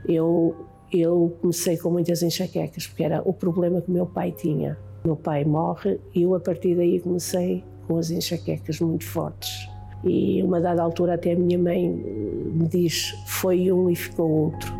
Eu comecei com muitas enxaquecas, porque era o problema que o meu pai tinha. Meu pai morre e eu, a partir daí, comecei com as enxaquecas muito fortes. E uma dada altura até a minha mãe me diz, foi um e ficou outro.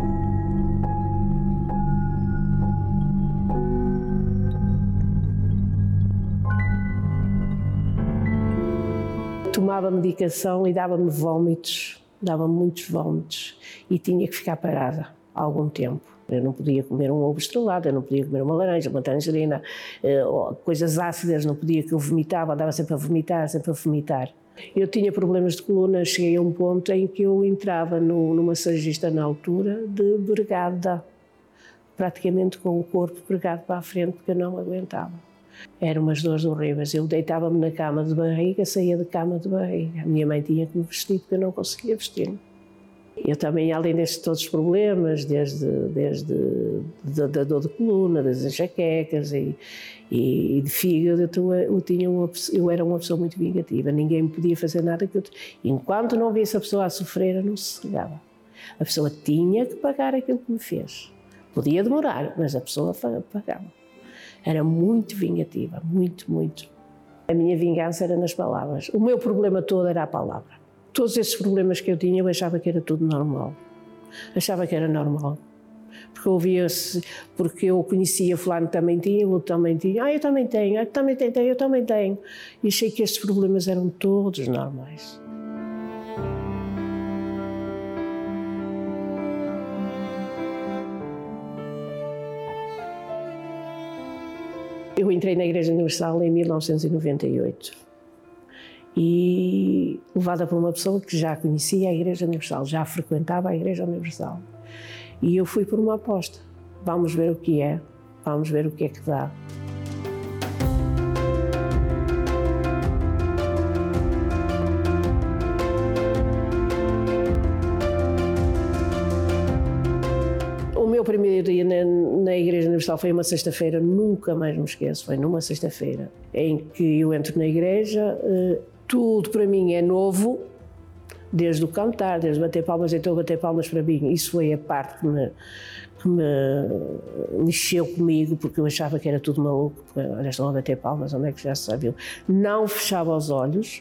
Tomava medicação e dava-me vómitos, dava-me muitos vómitos e tinha que ficar parada há algum tempo. Eu não podia comer um ovo estrelado, eu não podia comer uma laranja, uma tangerina, coisas ácidas, não podia, que eu vomitava, andava sempre a vomitar, sempre a vomitar. Eu tinha problemas de coluna, cheguei a um ponto em que eu entrava no massagista na altura de vergada, praticamente com o corpo pregado para a frente, porque eu não aguentava. Eram umas dores horríveis. Eu deitava-me na cama de barriga, saía de cama de barriga. A minha mãe tinha que me vestir porque eu não conseguia vestir-me. Eu também, além destes todos os problemas, desde da dor de coluna, das enxaquecas e de fígado, eu era uma pessoa muito vingativa. Ninguém me podia fazer nada que eu... Enquanto não visse a pessoa a sofrer, eu não sossegava. A pessoa tinha que pagar aquilo que me fez. Podia demorar, mas a pessoa pagava. Era muito vingativa, muito, muito. A minha vingança era nas palavras. O meu problema todo era a palavra. Todos esses problemas que eu tinha, eu achava que era tudo normal. Achava que era normal. Porque ouvia-se, porque eu conhecia fulano que também tinha, o outro também tinha. Eu também tenho, eu também tenho. E achei que estes problemas eram todos normais. Eu entrei na Igreja Universal em 1998 e levada por uma pessoa que já conhecia a Igreja Universal, já frequentava a Igreja Universal. E eu fui por uma aposta. Vamos ver o que é, vamos ver o que é que dá. O meu primeiro dia na Igreja Universal foi uma sexta-feira, nunca mais me esqueço, foi numa sexta-feira, em que eu entro na igreja, tudo para mim é novo, desde o cantar, desde bater palmas, então bater palmas para mim, isso foi a parte que me mexeu comigo, porque eu achava que era tudo maluco, porque olha, estão a bater palmas, onde é que já se sabe? Não fechava os olhos,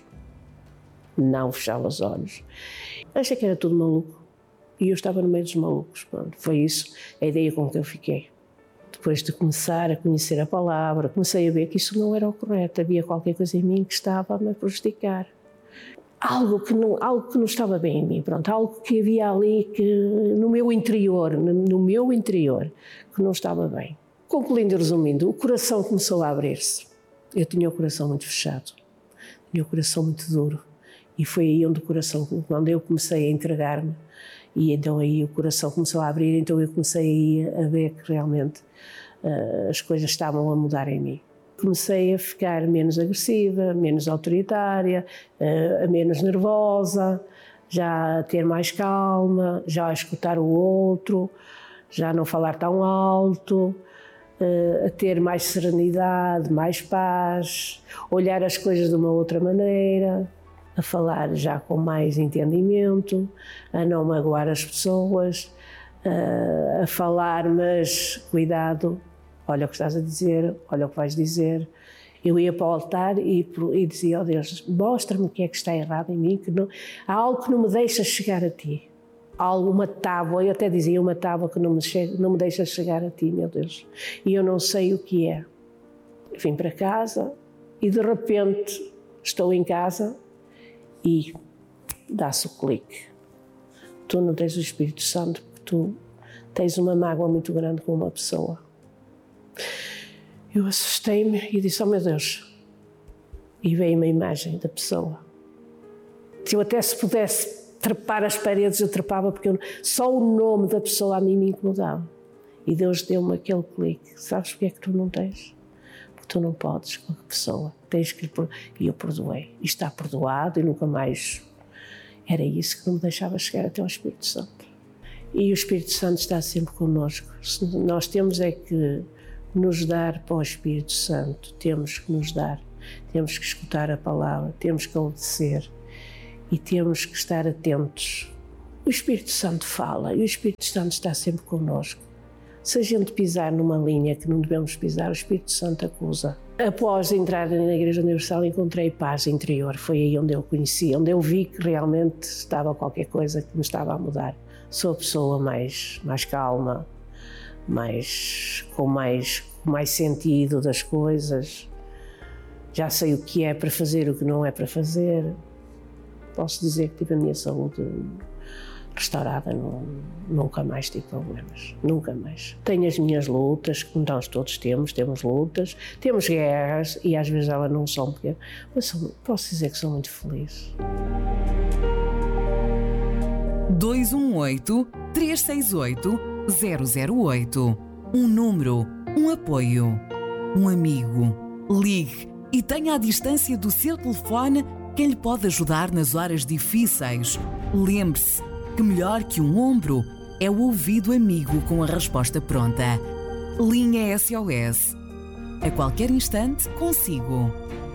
achei que era tudo maluco. E eu estava no meio dos malucos, pronto, foi isso a ideia com que eu fiquei. Depois de começar a conhecer a palavra, comecei a ver que isso não era o correto, havia qualquer coisa em mim que estava a me prejudicar. Algo que não estava bem em mim, pronto, algo que havia ali que, no meu interior, que não estava bem. Concluindo e resumindo, o coração começou a abrir-se. Eu tinha o coração muito fechado, tinha o coração muito duro. E foi aí onde o coração, quando eu comecei a entregar-me, e então aí o coração começou a abrir, então eu comecei a ver que realmente as coisas estavam a mudar em mim. Comecei a ficar menos agressiva, menos autoritária, menos nervosa, já a ter mais calma, já a escutar o outro, já a não falar tão alto, a ter mais serenidade, mais paz, olhar as coisas de uma outra maneira, a falar já com mais entendimento, a não magoar as pessoas, a falar, mas cuidado, olha o que estás a dizer, olha o que vais dizer. Eu ia para o altar e dizia, ó Deus, mostra-me o que é que está errado em mim, que não, há algo que não me deixa chegar a ti. Há alguma tábua, eu até dizia uma tábua que não me deixa chegar a ti, meu Deus. E eu não sei o que é. Vim para casa e de repente estou em casa e dá-se o clique. Tu não tens o Espírito Santo porque tu tens uma mágoa muito grande com uma pessoa. Eu assustei-me e disse, oh meu Deus, e veio uma imagem da pessoa. Se eu até se pudesse trepar as paredes, eu trepava, porque só o nome da pessoa a mim me incomodava. E Deus deu-me aquele clique. Sabes porque é que tu não tens? Porque tu não podes com a pessoa. Tens que... E eu perdoei. E está perdoado e nunca mais... Era isso que não me deixava chegar até ao Espírito Santo. E o Espírito Santo está sempre connosco. Nós temos é que nos dar para o Espírito Santo. Temos que nos dar. Temos que escutar a palavra. Temos que obedecer. E temos que estar atentos O Espírito Santo fala e o Espírito Santo está sempre connosco. Se a gente pisar numa linha que não devemos pisar, o Espírito Santo acusa. Após entrar na Igreja Universal, encontrei paz interior. Foi aí onde eu conheci, onde eu vi que realmente estava qualquer coisa que me estava a mudar. Sou a pessoa mais calma, com mais sentido das coisas. Já sei o que é para fazer, o que não é para fazer. Posso dizer que tive a minha saúde restaurada, nunca mais tive problemas, nunca mais. Tenho as minhas lutas, como nós todos temos lutas, temos guerras e às vezes elas não são pequenas, mas posso dizer que sou muito feliz. 218-368-008. Um número, um apoio, um amigo. Ligue e tenha à distância do seu telefone quem lhe pode ajudar nas horas difíceis. Lembre-se que melhor que um ombro é o ouvido amigo com a resposta pronta. Linha SOS. A qualquer instante, consigo.